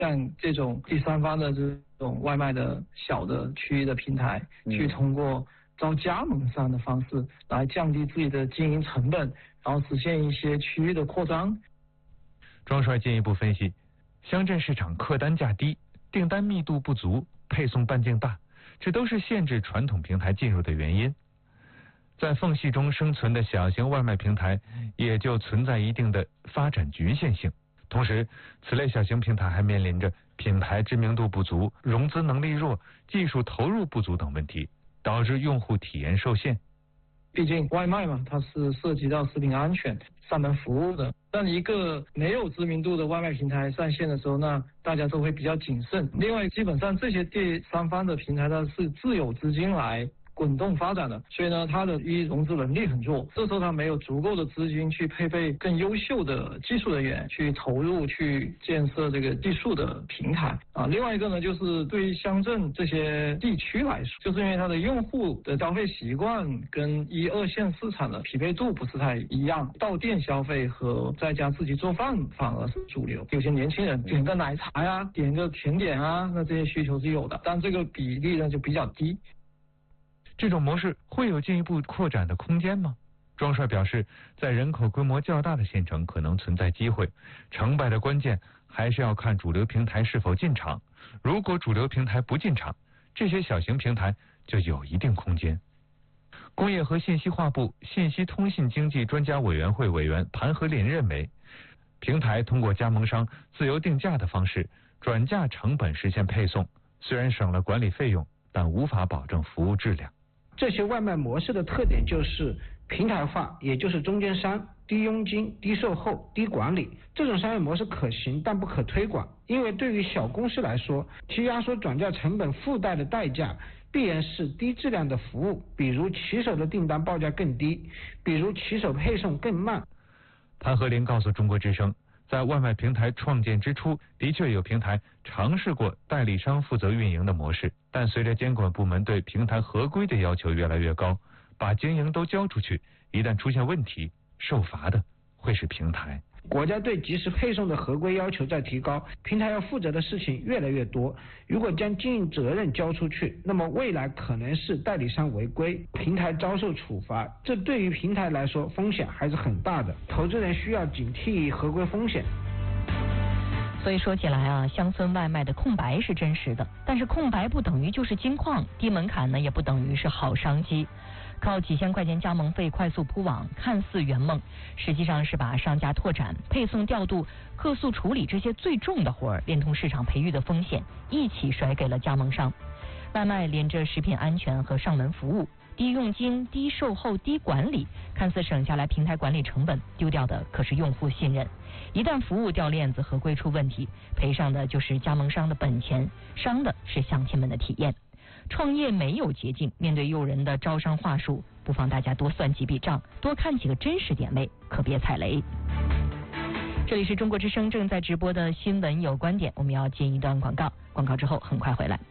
像这种第三方的这种外卖的小的区域的平台，去通过招加盟商的方式来降低自己的经营成本，然后实现一些区域的扩张。 庄帅进一步分析，乡镇市场客单价低，订单密度不足，配送半径大，这都是限制传统平台进入的原因。在缝隙中生存的小型外卖平台也就存在一定的发展局限性。同时，此类小型平台还面临着品牌知名度不足、融资能力弱、技术投入不足等问题，导致用户体验受限。 毕竟外卖嘛，它是涉及到食品安全、上门服务的。当一个没有知名度的外卖平台上线的时候，那大家都会比较谨慎。另外，基本上这些第三方的平台它是自有资金来滚动发展的，所以呢，它的融资能力很弱，这时候它没有足够的资金去配备更优秀的技术人员去投入去建设这个技术的平台啊。另外一个呢，就是对于乡镇这些地区来说，就是因为它的用户的消费习惯跟1、2线市场的匹配度不是太一样，到店消费和在家自己做饭反而是主流。有些年轻人点个奶茶呀，点个甜点啊，那这些需求是有的，但这个比例呢就比较低。 这种模式会有进一步扩展的空间吗？庄帅表示，在人口规模较大的县城可能存在机会，成败的关键还是要看主流平台是否进场。如果主流平台不进场，这些小型平台就有一定空间。工业和信息化部信息通信经济专家委员会委员盘和林认为，平台通过加盟商自由定价的方式转嫁成本实现配送，虽然省了管理费用，但无法保证服务质量。 这些外卖模式的特点就是平台化，也就是中间商、低佣金、低售后、低管理。这种商业模式可行，但不可推广，因为对于小公司来说，其压缩转嫁成本附带的代价必然是低质量的服务，比如骑手的订单报价更低，比如骑手配送更慢。 潘和林告诉中国之声，在外卖平台创建之初，的确有平台尝试过代理商负责运营的模式，但随着监管部门对平台合规的要求越来越高，把经营都交出去，一旦出现问题，受罚的会是平台。 国家对即时配送的合规要求在提高，平台要负责的事情越来越多。如果将经营责任交出去，那么未来可能是代理商违规，平台遭受处罚，这对于平台来说风险还是很大的。投资人需要警惕合规风险。 所以说起来啊，乡村外卖的空白是真实的，但是空白不等于就是金矿，低门槛呢也不等于是好商机。靠几千块钱加盟费快速铺网，看似圆梦，实际上是把商家拓展、配送调度、客诉处理这些最重的活儿，连同市场培育的风险一起甩给了加盟商。外卖连着食品安全和上门服务，低佣金、低售后、低管理，看似省下来平台管理成本，丢掉的可是用户信任。一旦服务掉链子，合规出问题，赔上的就是加盟商的本钱，伤的是乡亲们的体验。创业没有捷径，面对诱人的招商话术，不妨大家多算几笔账，多看几个真实点位，可别踩雷。这里是中国之声正在直播的新闻有观点，我们要进一段广告，广告之后很快回来。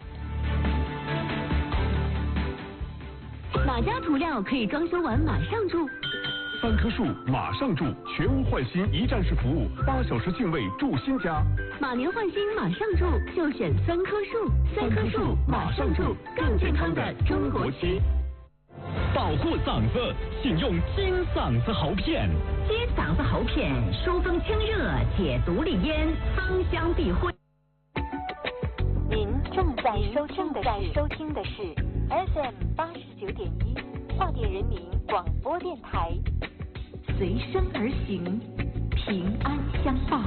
哪家涂料可以装修完马上住 ？3棵树马上住，全屋换新一站式服务，8小时净位住新家。 马年换新马上住，就选3棵树，3棵树马上住，更健康的中国区。 保护嗓子，请用金嗓子喉片。 金嗓子喉片，疏风清热，解毒利咽，芳香避秽。 您正在收听的是 FM 89.1化电人民广播电台， 随身而行，平安相伴。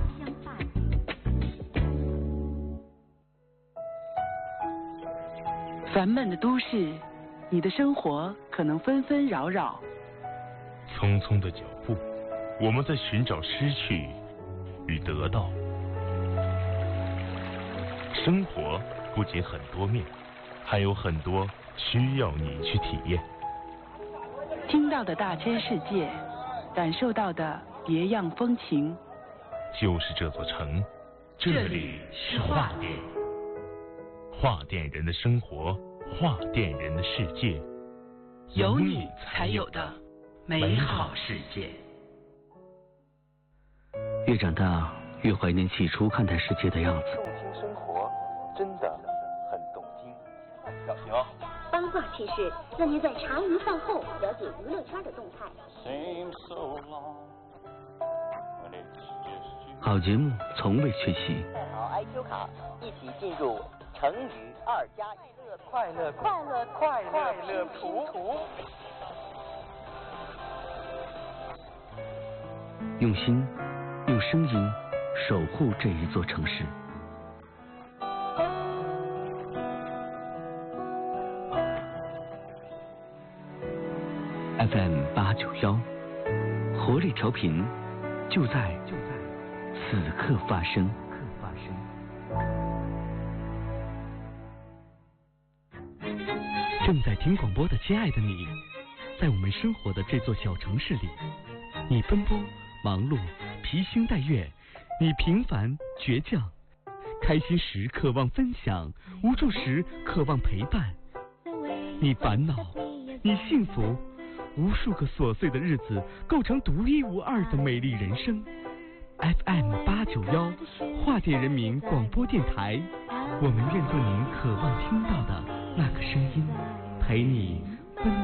烦闷的都市，你的生活可能纷纷扰扰。 匆匆的脚步，我们在寻找失去与得到。生活不仅很多面，还有很多需要你去体验。 听到的大千世界，感受到的别样风情。 就是这座城，这里是画店。画店人的生活，画店人的世界， 有你才有的美好世界。 越长大越怀念起初看待世界的样子。 动听生活，真的很动听。小平， 八卦趣事，让您在茶余饭后了解娱乐圈的动态。 好节目从未缺席。 带好 IQ 卡，一起进入成语2+1快乐图。 用心，用声音守护这一座城市。FM891，活力调频，就在此刻发生。正在听广播的亲爱的你，在我们生活的这座小城市里，你奔波忙碌，披星戴月，你平凡倔强，开心时渴望分享，无助时渴望陪伴。你烦恼，你幸福，无数个琐碎的日子构成独一无二的美丽人生。FM891，华电人民广播电台，我们愿做您渴望听到的那个声音，陪你